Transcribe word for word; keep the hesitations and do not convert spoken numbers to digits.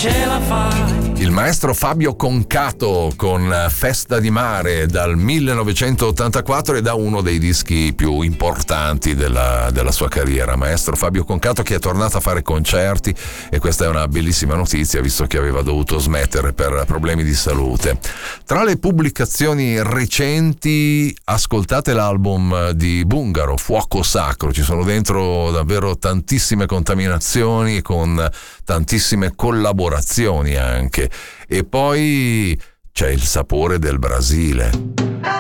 ce la fai. Il maestro Fabio Concato con Festa di Mare dal millenovecentottantaquattro, ed da uno dei dischi più importanti della, della sua carriera. Maestro Fabio Concato che è tornato a fare concerti, e questa è una bellissima notizia visto che aveva dovuto smettere per problemi di salute. Tra le pubblicazioni recenti ascoltate l'album di Bungaro, Fuoco Sacro, ci sono dentro davvero tantissime contaminazioni con tantissime collaborazioni anche. E poi c'è il sapore del Brasile.